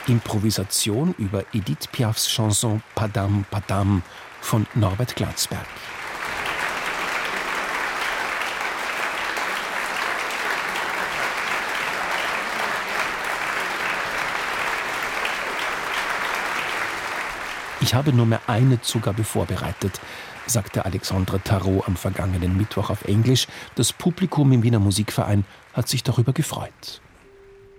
Improvisation über Edith Piafs Chanson Padam Padam von Norbert Glatzberg. Ich habe nur mehr eine Zugabe vorbereitet, sagte Alexandre Tarot am vergangenen Mittwoch auf Englisch. Das Publikum im Wiener Musikverein hat sich darüber gefreut.